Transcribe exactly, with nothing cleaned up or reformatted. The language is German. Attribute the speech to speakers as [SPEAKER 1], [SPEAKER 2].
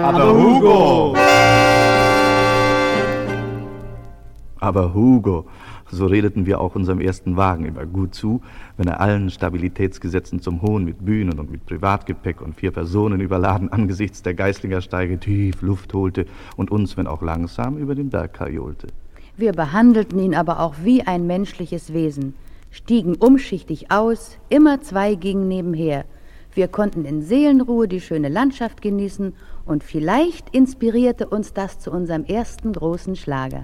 [SPEAKER 1] Aber Hugo!
[SPEAKER 2] Aber Hugo, so redeten wir auch unserem ersten Wagen immer gut zu, wenn er allen Stabilitätsgesetzen zum Hohn mit Bühnen und mit Privatgepäck und vier Personen überladen angesichts der Geislingersteige tief Luft holte und uns, wenn auch langsam, über den Berg kajolte.
[SPEAKER 3] Wir behandelten ihn aber auch wie ein menschliches Wesen, stiegen umschichtig aus, immer zwei gingen nebenher. Wir konnten in Seelenruhe die schöne Landschaft genießen und vielleicht inspirierte uns das zu unserem ersten großen Schlager.